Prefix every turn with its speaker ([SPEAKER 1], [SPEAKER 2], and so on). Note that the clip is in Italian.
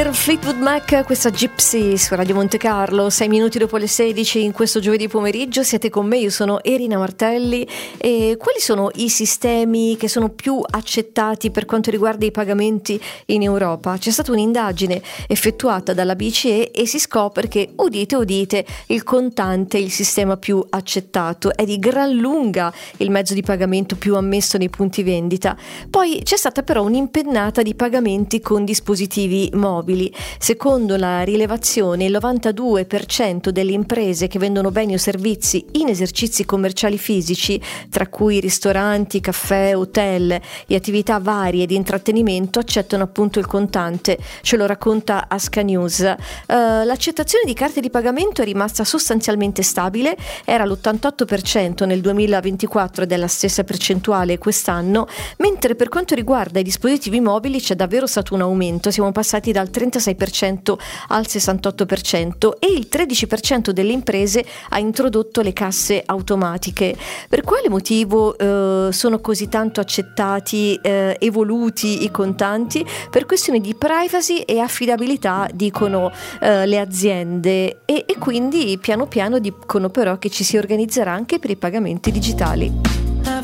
[SPEAKER 1] per Fleetwood Mac, questa Gypsy su Radio Monte Carlo, 6 minuti dopo le 16 in questo giovedì pomeriggio. Siete con me, io sono Erina Martelli. E quali sono i sistemi che sono più accettati per quanto riguarda i pagamenti in Europa? C'è stata un'indagine effettuata dalla BCE e si scopre che, udite udite, il contante è il sistema più accettato, è di gran lunga il mezzo di pagamento più ammesso nei punti vendita. Poi c'è stata però un'impennata di pagamenti con dispositivi mobili. Secondo la rilevazione, il 92% delle imprese che vendono beni o servizi in esercizi commerciali fisici, tra cui ristoranti, caffè, hotel e attività varie di intrattenimento, accettano appunto il contante. Ce lo racconta Asca News. L'accettazione di carte di pagamento è rimasta sostanzialmente stabile, era l'88% nel 2024 ed è la stessa percentuale quest'anno, mentre per quanto riguarda i dispositivi mobili c'è davvero stato un aumento, siamo passati dal 36% al 68% e il 13% delle imprese ha introdotto le casse automatiche. Per quale motivo sono così tanto accettati, evoluti i contanti? Per questioni di privacy e affidabilità, dicono le aziende, e quindi piano piano dicono però che ci si organizzerà anche per i pagamenti digitali.